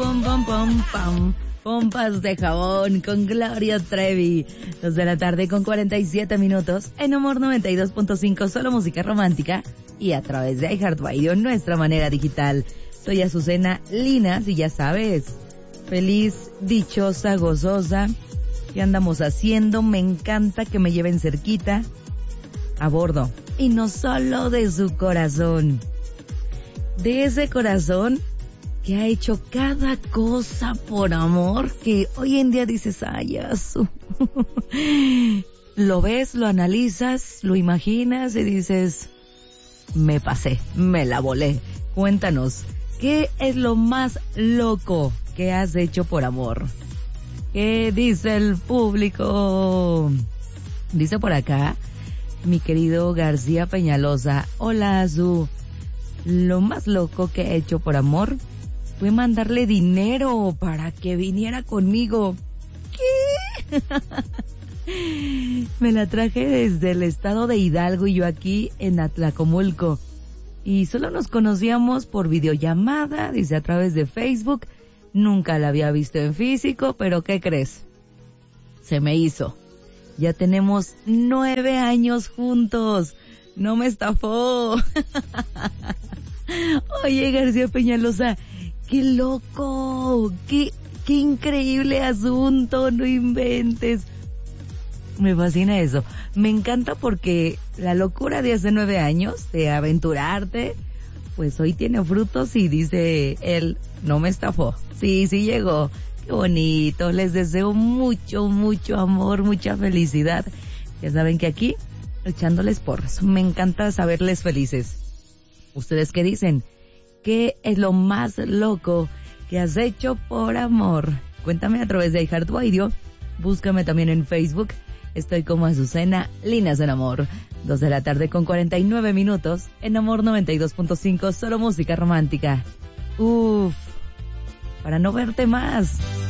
pum, pum, pum, pum. Pompas de jabón con Gloria Trevi. 2 de la tarde con 47 minutos. En Amor 92.5, solo música romántica. Y a través de iHeartRadio, nuestra manera digital. Soy Azucena Linas y ya sabes, feliz, dichosa, gozosa. ¿Qué andamos haciendo? Me encanta que me lleven cerquita a bordo. Y no solo de su corazón. De ese corazón que ha hecho cada cosa por amor, que hoy en día dices, ay, Azu. Lo ves, lo analizas, lo imaginas y dices, me pasé, me la volé. Cuéntanos, ¿qué es lo más loco que has hecho por amor? ¿Qué dice el público? Dice por acá mi querido García Peñalosa, hola Azu, lo más loco que he hecho por amor fue mandarle dinero para que viniera conmigo. ¿Qué? Me la traje desde el estado de Hidalgo y yo aquí en Atlacomulco. Y solo nos conocíamos por videollamada, dice, a través de Facebook. Nunca la había visto en físico, pero ¿qué crees? Se me hizo. Ya tenemos 9 años juntos. No me estafó. Oye, García Peñalosa, ¡qué loco! ¡Qué increíble asunto! No inventes. Me fascina eso. Me encanta porque la locura de hace 9 años, de aventurarte, pues hoy tiene frutos y dice él, no me estafó. Sí llegó. Qué bonito. Les deseo mucho, mucho amor, mucha felicidad. Ya saben que aquí, echándoles porras. Me encanta saberles felices. ¿Ustedes qué dicen? ¿Qué es lo más loco que has hecho por amor? Cuéntame a través de iHeartRadio. Búscame también en Facebook. Estoy como Azucena Linas en Amor. 2 de la tarde con 49 minutos. En Amor 92.5, solo música romántica. Uf, para no verte más.